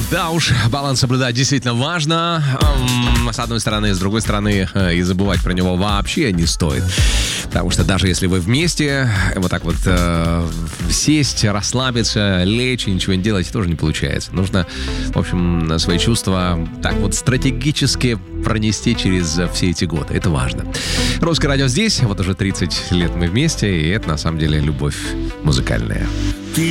Да уж, баланс соблюдать действительно важно. С одной стороны, с другой стороны, и забывать про него вообще не стоит. Потому что даже если вы вместе, вот так вот сесть, расслабиться, лечь и ничего не делать, тоже не получается. Нужно, в общем, свои чувства так вот стратегически пронести через все эти годы. Это важно. Русское радио здесь. Вот уже 30 лет мы вместе, и это на самом деле любовь музыкальная.